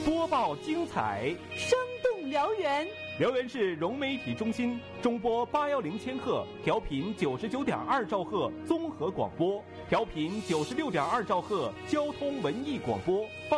播报精彩， 生动燎原。 辽源市融媒体中心中波810千赫，调频99.2兆赫综合广播，调频96.2兆赫交通文艺广播。